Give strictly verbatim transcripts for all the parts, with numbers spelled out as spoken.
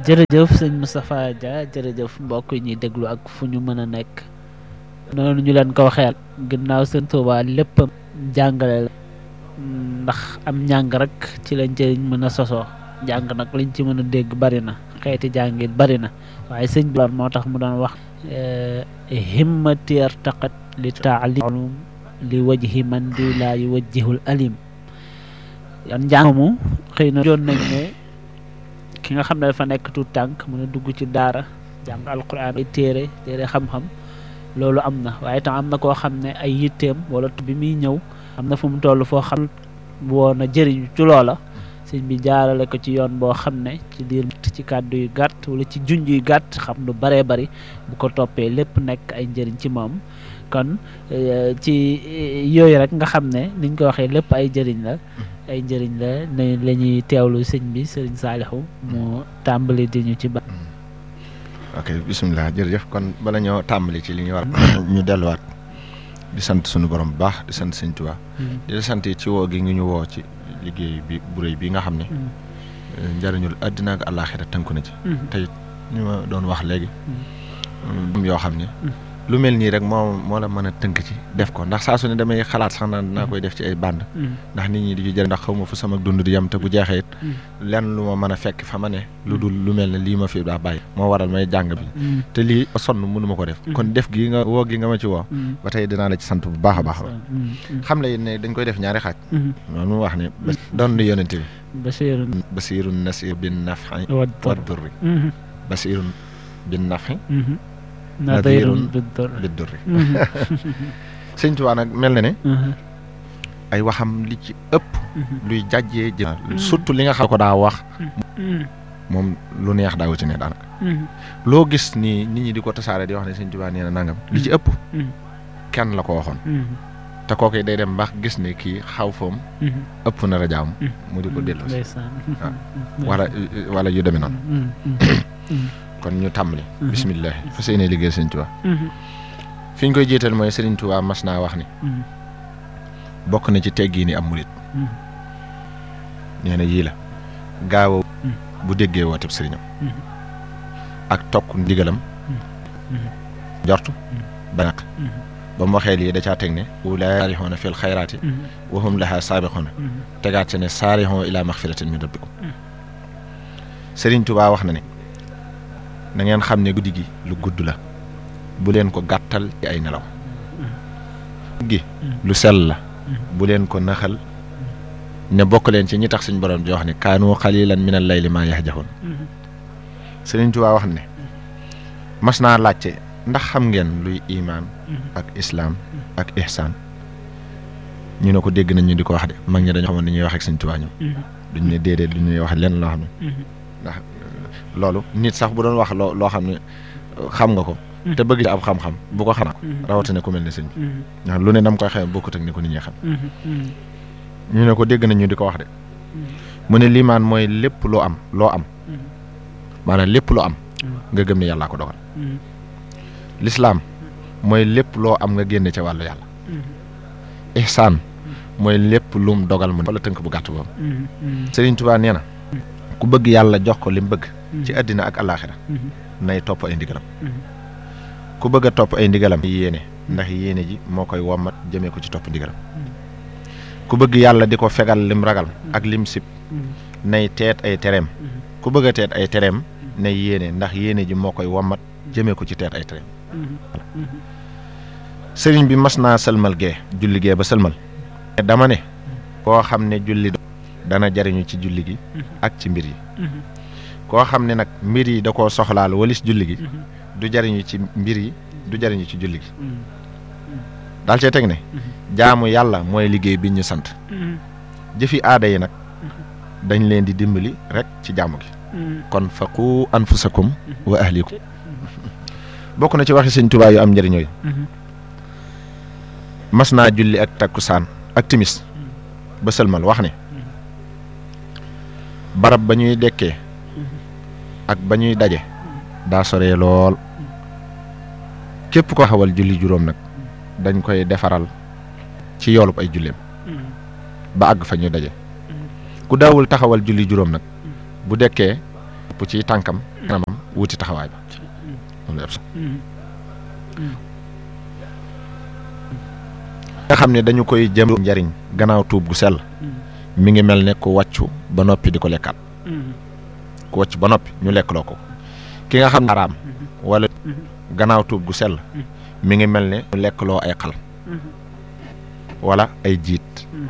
jërëjëf sëñ Moustapha Dia jërëjëf mbokk yi ñuy déglu ak fu ñu mën a nekk noonu ñu leen ko waxeel ginnaaw sëñ Tuubaa lépp jàngale la ndax am njàng rek ci lañ ci mën a sosoo jàng nag liñ ci mën a dégg bari na xeeti jàngit bari na waaye sëñ bi moo tax mu doon wax himmati irtaqat li taalim li wajhi man di laa yuwajjihul alim yan njàng mu xëy na joon nañ ne ki nga xam ne dafa nekk tuut tànk mën a dugg ci daara jàng alquran ay téere téere xam-xam loolu am na waaye tam am na koo xam ne ay yitteem wala bi muy ñëw am na fu mu toll foo xam woon a jëriñu ci loola sëñ bi jaarale ko ci yoon boo xam ne ci diir ci kàddu yu gàtt wala ci junj yu gàtt xam lu baree bari bu ko toppee lépp nekk ay njëriñ ci moom kon ci yooyu rek nga xam ne niñ ko waxee lépp ay njëriñ la ay njëriñ la ne la ñuy teewlu sëñ bi sëriñ Saliou mu tàmbali di ñu ci ba ok bisimilah jërëjëf kon bala ñoo tàmbali ci li ñu war ñu delluwaat di sant sunu borom bu baax di sant sëñ Tuubaa di la sant ci woo gi ngi ñu woo ci liggéey bi bu rëy bi nga xam ne njëriñul àddina ak àllaaxira tënku na ci tey ñu ma doon wax léegi yoo xam ne lu mel nii rek moo moo la mën a tënk ci def ko ndax saa su ne damay xalaat sax naan dinaa koy def ci ay band ndax nit ñi di ci jëriñ ndax xaw ma fu sama dund di yem te bu jeexee it lenn lu ma mën a fekk fa ma ne lu dul lu mel ne lii ma fi daa bàyyi moo waral may jàng bi te lii sonn mënu ma ko def kon def gi nga woo gi nga ma ci woo ba tey dinaa la ci sant bu baax a baax xam la ne dañ koy def ñaari xaaj noonu mu wax ne doon nu yonente bi basirun nasir bin nafi wa durri basirun bin nafi nadirun bid-durri sëñ Tuubaa nag mel na ne ay waxam li ci ëpp luy jàjjee jëm surtout li nga xam ko daa wax moom lu neex daawu ci ne daanaka loo gis ni nit ñi di ko tasaare di wax ne sëñ Tuubaa nee na nangam li ci ëpp kenn la ko waxoon te kooku day dem baax gis ne kii xaw foom ëpp na rajaam mu di ko dellu wala wala yu demee noonu kon ñu tàmbali bisimilah fas yéene liggéey sëñ Tuubaa fi ñu koy jiital mooy sëriñ Tuubaa mas naa wax ni bokk na ci teggi ni am murit nee na yii la gaaw bu déggee wooteb sëriñam ak tokk ndigalam jortu banaq ba mu waxee lii da caa teg ne ulaa saarixoona fil xayraati wa hum lahaa saabixoona tegaat ci ne saarixoo ilaa maxfiratin min rabbikum sëriñ Tuubaa wax na ne na ngeen xam ne guddi gi lu gudd la bu leen ko gàttal ci ay nelaw gi lu sell la bu leen ko naxal ne bokk leen ci ñi tax suñ borom di wax ne kaanu xalilan min al layli maa yahjaxoon Sëriñ Tuubaa wax ne mas naa laajte ndax xam ngeen luy imaan ak islaam ak ihsaan ñu ne ko dégg nañ ñu di ko wax de mag ñi dañoo xamoon ni ñuy wax ak Sëriñ Tuubaa ñoom duñ ne déedéet lu ñuy wax lenn loo xam ne ndax loolu nit sax bu doon wax loo loo xam ne xam nga ko te bëgg ci ab xam-xam bu ko xam rawatina ku mel ne sëñ bi ndax lu ne dam koy xamee bokkut ak ni ko nit ñi xam ñu ne ko dégg nañ ñu di ko wax de mu ne liimaan mooy lépp loo am loo am maanaam lépp loo am nga gëm ne yàllaa ko dogal lislaam mooy lépp loo am nga génne ca wàllu yàlla ihsaan mooy lépp lum dogal mu fa la tënk bu gàtt boobu Sëriñ Tuubaa nee na ku bëgg yàlla jox ko li mu bëgg ci àddina ak alaaxira nay topp ay ndigalam ku bëgg a topp ay ndigalam yéene ndax yéene ji moo koy wommat jëmee ko ci topp ndigalam ku bëgg yàlla di ko fegal lim ragal ak lim sib nay teet ay tereem ku bëgg a teet ay tereem nay yéene ndax yéene ji moo koy wommat jëmee ko ci teet ay tereem sëriñ bi mas naa sëlmal gee julli gee ba sëlmal dama ne koo xam ne julli dana jariñu ci julli gi ak ci mbir yi koo xam ne nag mbir yi da koo soxlaal walis julli gi du jariñu ci mbir yi du jariñu ci julli gi daal cee teg ne jaamu yàlla mooy liggéey bi ñu sant jëfi aada yi nag dañ leen di dimbali rek ci jaamu gi kon faqu anfusakum wa ahlikum bokk na ci waxi Sëñ Tuubaa yu am njëriñ yooyu mas naa julli ak takkusaan ak timis ba sëlmal wax ne barab ba ñuy dekkee ak ba ñuy daje daa soree lool képp ko xawal julli juróom nag dañ koy defaral ci yoolub ay julleem ba àgg fa ñuy daje ku daawul taxawal julli juróom nag bu dekkee ci tànkam kanamam wuti taxawaay ba nga xam ne dañu koy jëm njariñ gannaaw tuub gu sell mi ngi mel ne ku wàccu ba noppi di ko lekkaat ku wàcc ba noppi ñu lekkloo ko ki nga xam ne araam wala gannaaw tuub gu sell mi ngi mel ne ñu lekkloo ay xal wala ay jiit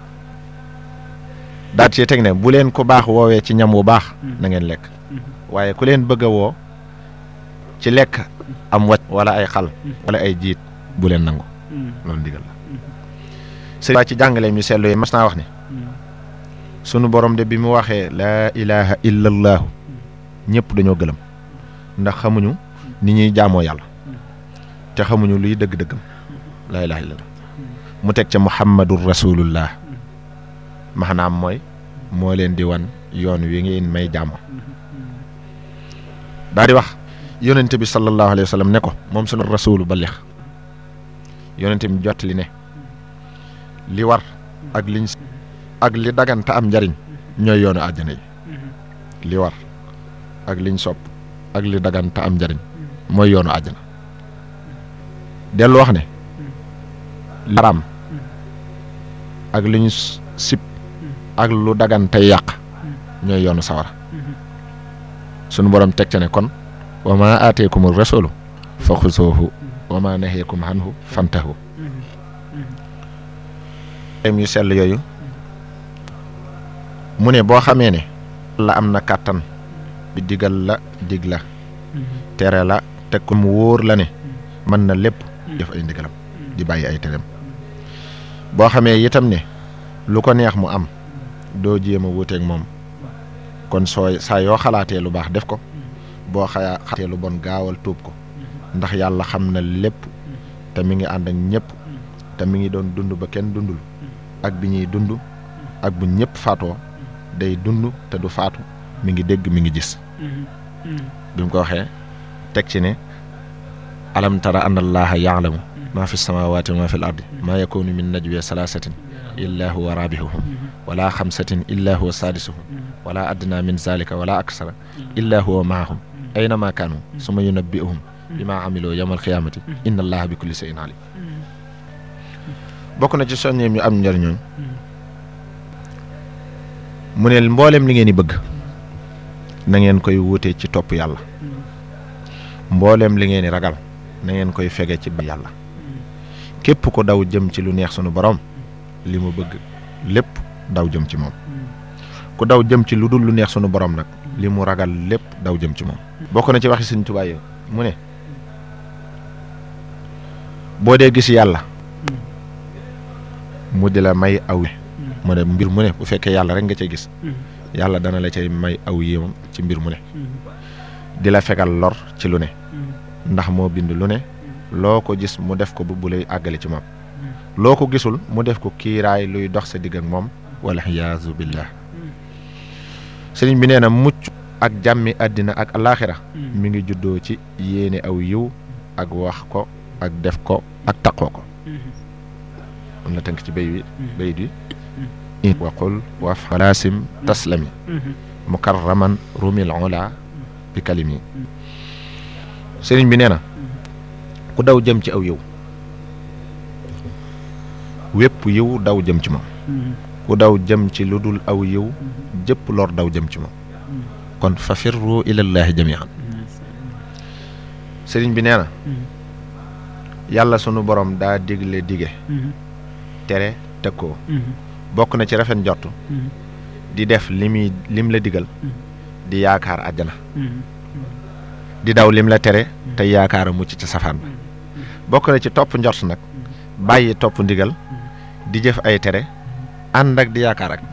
daat ci teg ne bu leen ku baax woowee ci ñam wu baax na ngeen lekk waaye ku leen bëgg a woo ci lekk am wàcc wala ay xal wala ay jiit bu leen nangu loolu ndigal la sëriñ ci jàngaleem yu sellu yi mas naa wax ne sunu borom de bi mu waxee laa ilaha illa allaahu ñëpp dañoo gëlëm ndax xamuñu ni ñuy jaamoo yàlla te xamuñu luy dëgg-dëggam laa ilaha illa allah mu teg ca muhammadur rasulullah maanaam mooy moo leen di wan yoon wi ngeen may jaamoo daal di wax yonente bi sallallahu alayhi wa sallam ne ko moom sunu rasulu balix yonente bi jottali ne li war ak liñ ak li daganta am njariñ ñooy yoonu àjjana yi li war ak liñ sopp ak li daganta am njariñ mooy yoonu àjjana dellu wax ne li haram ak liñ sib ak lu daganta yàq ñooy yoonu sawara sunu borom teg ca ne kon wa ma aateekumur rasulu fa xuzuuhu wa ma naheekum anhu fantahu yu sell yooyu mu ne boo xamee ne la am na kàttan bi digal la dig la tere la teg ko mu wóor la ne mën na lépp def ay ndigalam di bàyyi ay tereem boo xamee itam ne lu ko neex mu am doo jéem a wuuteeg moom kon soo saa yoo xalaatee lu baax def ko boo xayaa xalaatee lu bon gaawal tuub ko ndax yàlla xam na lépp te mi ngi ànd ak ñëpp te mi ngi doon dund ba kenn dundul ak bi ñuy dund ak bu ñëpp faatoo day dund te du faatu mi ngi dégg mi ngi gis bi mu ko waxee teg ci ne alam tara anna allaha yaalamu maa fi samawati wa maa fi l ardi maa yakunu min najwa salaasatin illa huwa rabihuhum wala xamsatin illa huwa saadisuhum wala adna min zalika wala aksara illa huwa maahum aynama kaanu suma yunabbi'uhum bima amiloo yawmal qiyaamati inna allaha bi kulli shay'in alim bokk na ci soññeem yu am njariñooñ mu ne mboolem li ngeen di bëgg na ngeen koy wutee ci topp yàlla mboolem li ngeen di ragal na ngeen koy fege ci ba yàlla képp ko daw jëm ci lu neex sunu borom li mu bëgg lépp daw jëm ci moom ku daw jëm ci lu dul lu neex sunu borom nag li mu ragal lépp daw jëm ci moom bokk na ci waxi Sëñ Tuubaa yow mu ne boo dee gis yàlla mu di la may aw mu ne mbir mu ne bu fekkee yàlla rek nga cay gis yàlla dana la cay may aw yéemam ci mbir mu ne di la fegal lor ci lu ne ndax moo bind lu ne loo ko gis mu def ko bu bu lay àggale ci moom loo ko gisul mu def ko kiiraay luy dox sa digg ak moom wala iyaazu billah sëriñ bi nee na mucc ak jàmmi àddina ak alaaxira mi ngi juddoo ci yéene aw yiw ak wax ko ak def ko ak taqoo ko am na tënk ci bay wi bay di in waqul waf walaasim taslami mukarraman rumil ola bi kalimi sëriñ bi nee na ku daw jëm ci aw yiw wépp yiw daw jëm ci moom ku daw jëm ci lu dul aw yiw jëpp lor daw jëm ci moom kon fa firru ilallahi jamian sëriñ bi nee na yàlla sunu borom daa digle dige tere tëkkoo bokk na ci rafet njort di def li muy lim la digal di yaakaar àjjana di daw lim la tere te yaakaar a mucc ci safaan ba bokk na ci topp njort nag bàyyi topp ndigal di jëf ay tere ànd ak di yaakaar ak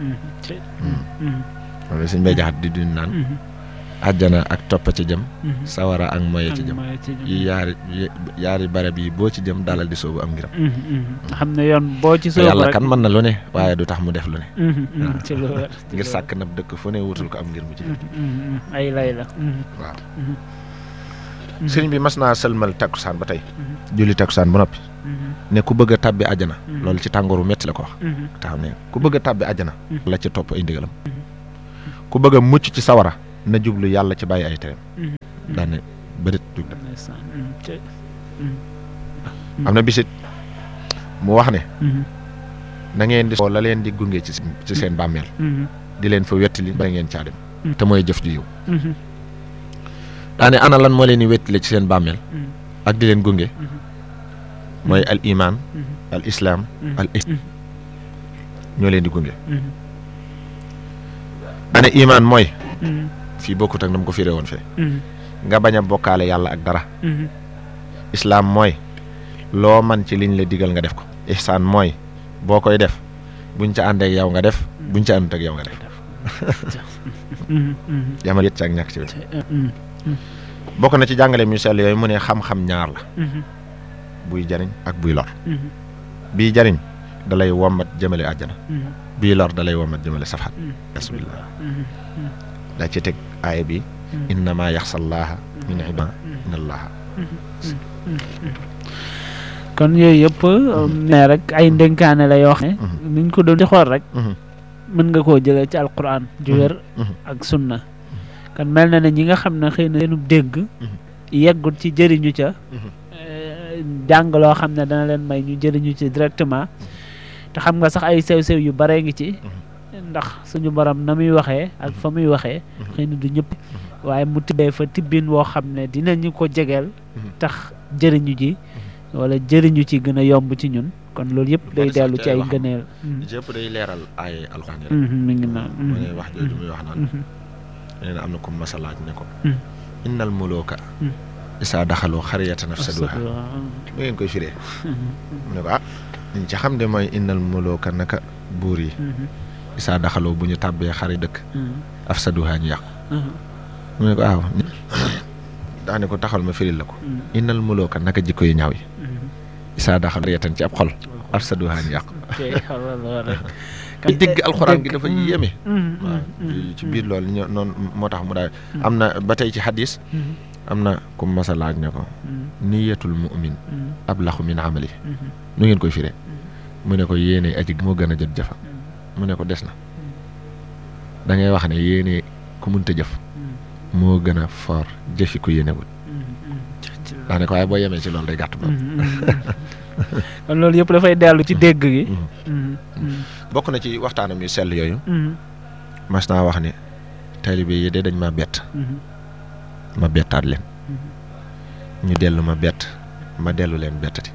loolu suñ bay jaxat di dund naan àjjana ak topp ci jëm sawara ak moye ci jëm yi yaari yaari barab yi boo ci jëm dalal di soobu am ngiram xam ne yoon boo ci soobu yàlla kan mën na lu ne waaye du tax mu def lu ne ci lu wér ngir sàkk nab dëkk fu ne wutul ko am ngir mu ci ay lay la waaw sëriñ bi mas naa sëlmal takkusaan ba tey julli takkusaan ba noppi ne ku bëgg a tàbbi àjjana loolu ci tàngooru metti la ko wax taxaw ne ku bëgg a tàbbi àjjana la ci topp ay ndigalam ku bëgg a mucc ci sawara na jublu yàlla ci bàyyi ay tereem daane bërit jug dem am na bisit mu wax ne na ngeen di soo la leen di gunge ci ci seen bàmmeel di leen fa wettali ba ngeen caa dem te mooy jëf ju yiw daane ana lan moo leen di wettali ci seen bàmmeel ak di leen gunge mooy al iman al islam al ihsan ñoo leen di gunge daane iman mooy fii bokkut ak na mu ko firee woon fee nga bañ a bokkaale yàlla ak dara islam mooy loo man ci liñ la digal nga def ko ihsan mooy boo koy def buñ ca ànd ak yow nga def buñ ca àndut ak yow nga def yamal yët ci ak ñàkk ci wet bokk na ci jàngale mu sell yooyu mu ne xam-xam ñaar la buy jariñ ak buy lor bii jariñ dalay wommat jëmale àjjana bii lor dalay wommat jëmale safat bismillah daa ci teg aaya bi innama yaxsallaaha min ibadihi innallaha kon yooyu yëpp ne rek ay ndénkaane la yoo xam ne niñ ko doon di xool rek mën nga koo jëlee ci alquran ju wér ak sunna kon mel na ne ñi nga xam ne xëy na seenu dégg yeggul ci jëriñu ca jàng loo xam ne dana leen may ñu jëriñu ci directement te xam nga sax ay sew-sew yu bare ngi ci ndax suñu borom na muy waxee ak fa muy waxee xëy na du ñëpp waaye mu tibbee fa tibbin woo xam ne dinañu ko jegeel tax jëriñu ji wala jëriñu ci gën a yomb ci ñun kon loolu yëpp day dellu ci ay ngëneel yëpp day leeral ay alxuraan yi mi ngi naan mu ne wax jooju muy wax naan nee na am na ko masalaaj ne ko innal muluka isaa daxaloo xariyatan afsaduha lu ngeen koy firee mu ne ko ah liñ ci xam de mooy innal muluka naka buur yi isaa daxaloo bu ñu tàbbee xari dëkk afsaduha ñu yàqu mu ne ko waaw daane ko taxal ma firil la ko innal muluka naka jikko yu ñaaw yi isaa daxaloo xariyatan ci ab xol afsaduha ñu yàqu ki dégg alxuraan gi dafa yéeme waaw ci biir loolu ñoo noonu moo tax mu daal am na ba tey ci xadis am na ku masa laaj ne ko niyatul mu'min ablaxu min amali nu ngeen koy firee mu ne ko yéene aji moo gën a jot jëfa mu ne ko des na da ngay wax ne yéene ku munta jëf moo gën a fort jëfi ku yéenewul daa ne ko waaye boo yemee ci loolu day gàtt ba kon loolu yëpp dafay dellu ci dégg gi bokk na ci waxtaanam yu sell yooyu mas naa wax ne taalibe yi de dañ ma bett ma bettaat leen ñu dellu ma bett ma dellu leen bettati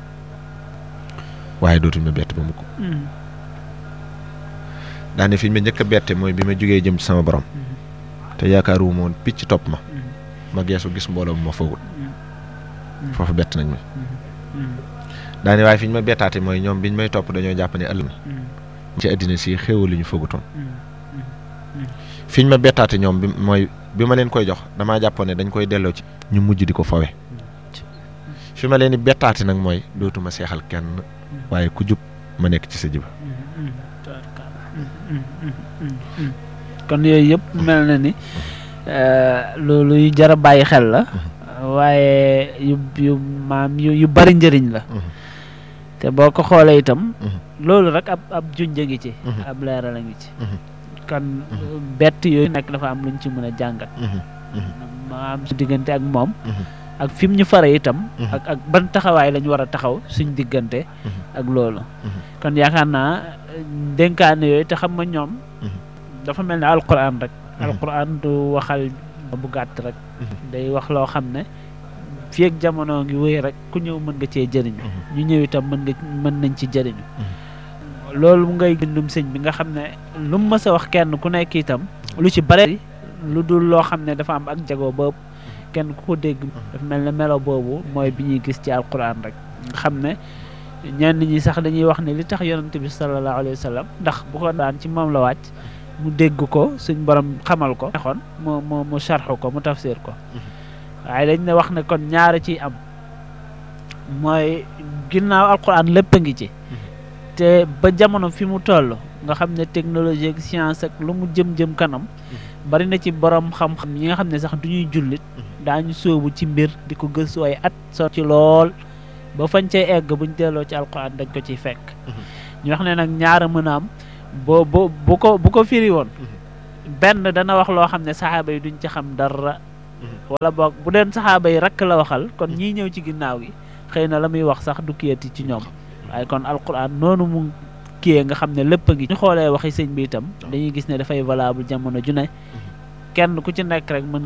waaye dootuñ ma bett ba mukk daane fi ñu ma njëkk a bette mooy bi ma jógee jëm ci sama borom te yaakaaru moon picc topp ma ma geesu gis mbooloo mu ma foogul foofu bett nañ ma daane waaye fi ñu ma bettaate mooy ñoom biñ may topp dañoo jàpp ne ëllëg ci àddina si xéewal li ñu foogutoon fi ñu ma bettaate ñoom bi mooy bi ma leen koy jox damaa jàppoon ne dañ koy delloo ci ñu mujj di ko fawe fi ma leen di bettaate nag mooy dootuma seexal kenn waaye ku jub ma nekk ci sa jiba kon yooyu yëpp mel na ni loolu yu jar a bàyyi xel la waaye yu yu maam yu yu bari njëriñ la te boo ko xoolee itam loolu rek ab ab junj ngi ci ab leeral a ngi ci kon bett yooyu nekk dafa am luñ ci mën a jàngat ma am su diggante ak moom ak fi mu ñu fare itam ak ak ban taxawaay lañ war a taxaw suñ diggante ak loolu kon yaakaar naa dénkaane yooyu te xam nga ñoom dafa mel ne alquran rek alquran du waxal bu gàtt rek day wax loo xam ne fii ak jamono ngi wéy rek ku ñëw mën nga cee jëriñu ñu ñëw itam mën nga mën nañ ci jëriñu loolu mu ngay bindum sëñ bi nga xam ne lu mu mës a wax kenn ku nekk itam lu ci bare lu dul loo xam ne dafa am ak jagoo boobu kenn ku ko dégg dafa mel ne melo boobu mooy bi ñuy gis ci alquran rek nga xam ne ñenn ñi sax dañuy wax ne li tax yonante bi sallallahu alayhi wa sallam ndax bu ko daan ci moom la wàcc mu dégg ko suñ borom xamal ko xon mu mu mu sarxu ko mu tafsir ko waaye dañ ne wax ne kon ñaara ciy am mooy ginnaaw alquran lépp a ngi ci te ba jamono fi mu toll nga xam ne technologie ak science ak lu mu jëm-jëm kanam bari na ci borom xam-xam yi nga xam ne sax du ñuy jullit daañu sóobu ci mbir di ko gëstu ay at so ci lool ba fañ cay egg buñ delloo ci alquran dañ ko ciy fekk ñu wax ne nag ñaara mën a am boo bo bu ko bu ko firi woon benn dana wax loo xam ne saxaaba yi duñ ci xam dara wala boog bu deen saxaaba yi rekk la waxal kon ñii ñëw ci ginnaaw gi xëy na la muy wax sax du kiyati ci ñoom waaye kon alquran noonu mu kiyee nga xam ne lépp a ngi ñu xoolee waxi sëñ bi itam dañuy gis ne dafay valable jamono ju ne kenn ku ci nekk rek mën